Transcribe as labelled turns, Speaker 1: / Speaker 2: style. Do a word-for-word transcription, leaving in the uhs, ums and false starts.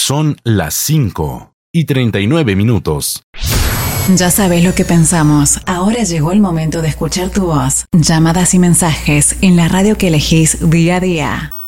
Speaker 1: Son las cinco y treinta y nueve minutos.
Speaker 2: Ya sabes lo que pensamos. Ahora llegó el momento de escuchar tu voz. Llamadas y mensajes en la radio que elegís día a día.